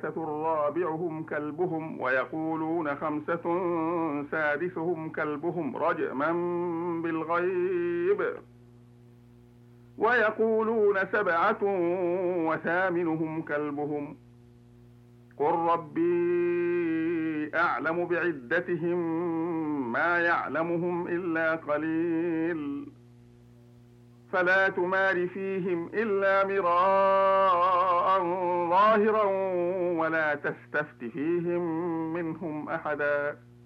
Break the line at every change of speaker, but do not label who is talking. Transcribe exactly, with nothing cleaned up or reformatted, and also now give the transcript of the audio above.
رابعهم كلبهم ويقولون خمسة سادسهم كلبهم رجما بالغيب ويقولون سبعة وثامنهم كلبهم قل ربي أعلم بعدتهم ما يعلمهم إلا قليل فلا تمار فيهم إلا مراء ظاهرا ولا تستفت فيهم منهم أحدا